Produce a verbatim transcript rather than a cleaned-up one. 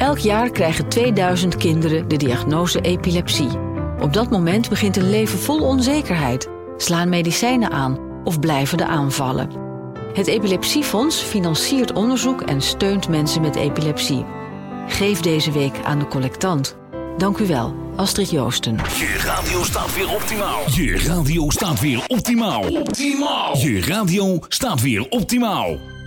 Elk jaar krijgen tweeduizend kinderen de diagnose epilepsie. Op dat moment begint een leven vol onzekerheid. Slaan medicijnen aan of blijven de aanvallen. Het Epilepsiefonds financiert onderzoek en steunt mensen met epilepsie. Geef deze week aan de collectant. Dank u wel, Astrid Joosten. Je radio staat weer optimaal. Je radio staat weer optimaal. Optimaal. Je radio staat weer optimaal.